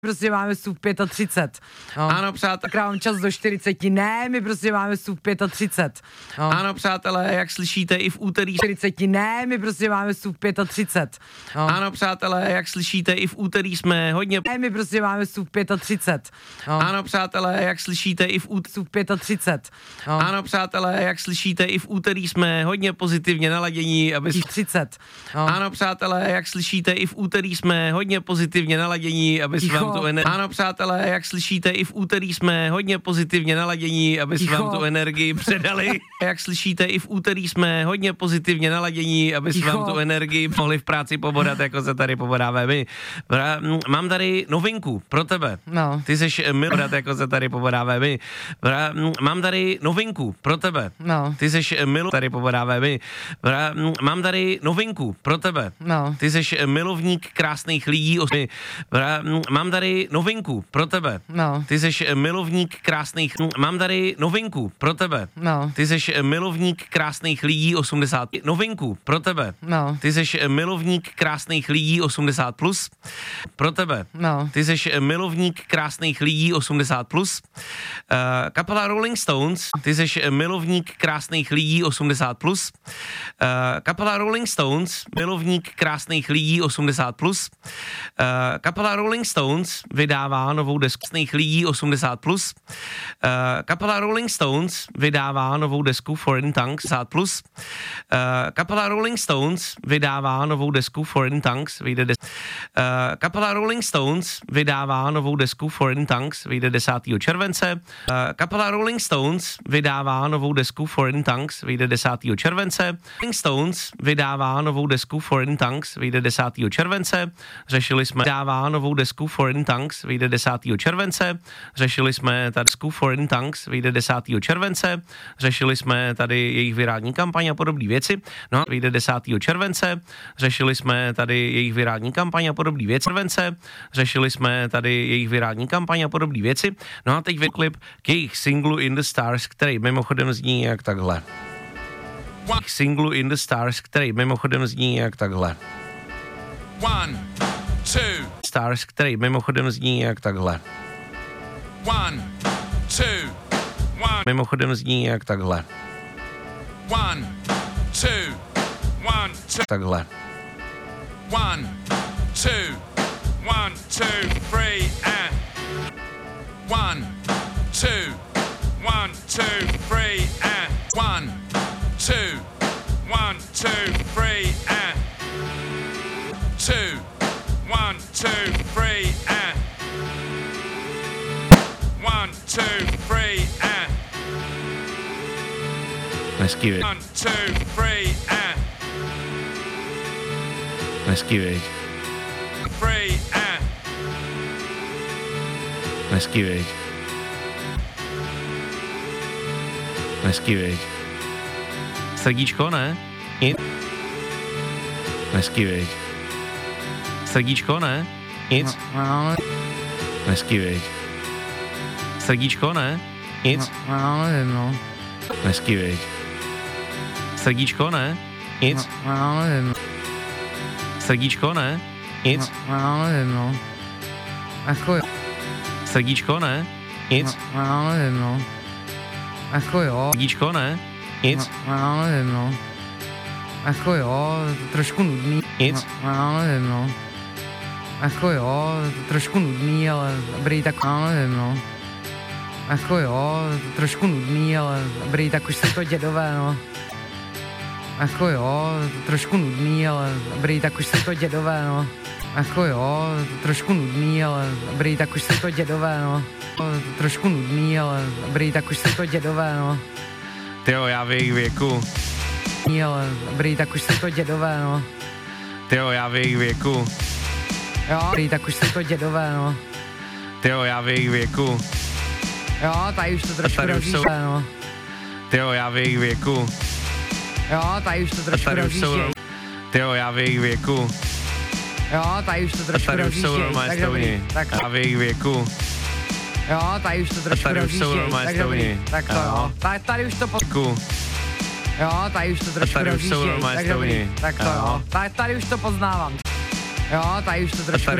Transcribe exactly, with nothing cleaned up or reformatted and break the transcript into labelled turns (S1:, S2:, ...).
S1: Prostě máme vstup třicet pět. No.
S2: Ano, přátelé.
S1: Tak mám čas do čtyřicet. Ne, my prostě máme vstup třicet pět. No.
S2: Ano, přátelé, jak slyšíte, i v úterý
S1: čtyřicet. Ne, my prostě máme vstup třicet pět. No.
S2: Ano, přátelé, jak slyšíte, i v úterý jsme hodně...
S1: Ne, my prostě máme vstup třicet pět. No.
S2: Ano, přátelé, jak slyšíte, i v úterý...
S1: třicet pět. No.
S2: Ano, přátelé, jak slyšíte, i v úterý jsme hodně pozitivně naladění, aby...
S1: třicet. No.
S2: Ano, přátelé, jak slyšíte, i v úterý jsme hodně pozitivně naladění, aby jsme vám tu energii... Ano, přátelé, jak slyšíte, i v úterý jsme hodně pozitivně naladění, aby jsme vám tu energii předali. Jak slyšíte, i v úterý jsme hodně pozitivně naladění, aby jsme vám tu energii mohli v práci pobodat, jako se tady pobodáme my. Mám tady novinku pro tebe.
S1: No.
S2: Ty seš milovat, jako se tady pobodáme my. Mám tady novinku pro tebe.
S1: No.
S2: Ty seš milu, tady pobodáme my. Mám tady novinku pro tebe.
S1: No.
S2: Ty seš milovník krásných lidí. Mám tady novinku pro tebe.
S1: No.
S2: Ty seš milovník krásných... Mám tady novinku pro tebe.
S1: No.
S2: Ty seš milovník krásných lidí osmdesát. Novinku pro tebe.
S1: No.
S2: Ty seš milovník krásných lidí osmdesát plus. Pro tebe.
S1: No.
S2: Ty seš milovník krásných lidí osmdesát plus. Uh, kapela Rolling Stones. Ty seš milovník krásných lidí osmdesát plus. Uh, kapela Rolling Stones. Milovník krásných lidí osmdesát plus. Uh, kapela Rolling Stones vydává novou desku krásných lidí osmdesát plus. Uh, kapela Rolling Stones vydává novou desku Foreign Tongues osmdesát plus. Uh, kapela Rolling Stones vydává novou desku Foreign Tongues, vyjde des- uh, kapela Rolling Stones vydává novou desku Foreign Tongues, vyjde desátého července. Uh, kapela Rolling Stones vydává novou desku Foreign Tongues, vyjde desátého července. Rolling Stones vydává novou desku Foreign Tongues, vyjde desátého července. Řešili jsme vydává novou desku Foreign Tongues, vyjde desátého července. Řešili jsme tady desku Foreign Tongues, vyjde desátého července. Řešili jsme tady jejich virální kampaň a podobné věci. No, vyjde desátého července. Řešili jsme tady jejich virální kampaň a podobné věci. Července. Řešili jsme tady jejich virální kampaň a podobné věci. No a teď vyklip k jejich singlu In the Stars, který mimochodem zní jak takhle. Singlu In the Stars, který mimochodem zní jak takhle.
S3: One, two.
S2: Stars, který mimochodem zní jak takhle.
S3: One, two, one.
S2: Mimochodem zní jak takhle.
S3: One, two, one, two.
S2: Takhle.
S3: One, two, one, two, three, and one, two, one, two, three, and one, two, one, two, three, and two, one, two, three, and one, two, three, and
S2: Hezký, viď?
S3: one, two, three, and
S2: Hezký, viď?
S3: three, and
S2: Hezký, viď? Hezký, viď? Srdíčko, ne? Nic? Hezký, viď? Srdíčko, ne? Nic?
S1: No,
S2: Hezký, viď? Srdíčko, ne? Nic?
S1: no, nevím, no.
S2: Hezký, viď? Srdíčko, ne? Nic?
S1: No, nevím,
S2: Srdíčko, ne? Nic?
S1: no, nevím, no. Jako jo.
S2: Srdíčko, ne? Nic?
S1: No, nevím, no. Jako jo.
S2: Srdíčko, ne? Nic?
S1: No, nevím, no. Jako jo, trošku nudný.
S2: Nic?
S1: No, nevím, no. Jako jo, trošku nudný, ale dobrý, tak no, nevím, no. Jako jo, trošku nudný, ale dobrý, tak už jsou to dědové, no. Jako jo, trošku nudný, ale dobrý, tak už jsou to dědové, no. Jako jo, trošku nudný, ale dobrý, tak už jsou to dědové, no. Trošku nudný, ale dobrý, tak už jsou to dědové, no.
S2: Tyjo, já v jejich věku.
S1: Ale dobrý, tak už jsou to dědové, no.
S2: Tyjo, já v jejich věku.
S1: Jo, dobrý, tak už jsou to dědové, no.
S2: Tyjo, já v jejich věku.
S1: Jo, tady už to trošku
S2: tady už
S1: rozjíždí,
S2: jsou-
S1: no.
S2: Tyjo, já v jejich věku.
S1: Jo, tady už to trošku
S2: Tady už jsou...
S1: rozjíždí.
S2: Tyjo, já v jejich věku.
S1: Jo, tady už to trošku
S2: Tady už jsou
S1: rozjíždí.
S2: normální
S1: Tak dobrý,
S2: stouni.
S1: tak
S2: Já v jejich věku.
S1: jo, tady už to trošku
S2: tady už
S1: rozjíždí.
S2: jsou normální
S1: Tak dobrý,
S2: stouni.
S1: tak to
S2: Jo.
S1: jo. Ta- Tady už to po...
S2: Ku.
S1: Jo, tady už to trošku
S2: tady už
S1: rozjíždí.
S2: jsou normální
S1: Tak dobrý,
S2: stouni.
S1: tak to
S2: Jo.
S1: jo. Ta- Tady už to poznávám. Jo, tady už to trošku